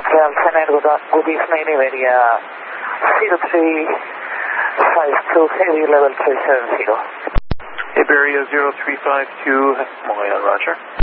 good evening, area 0352, heavy level 370. Iberia 0352, Montreal, roger.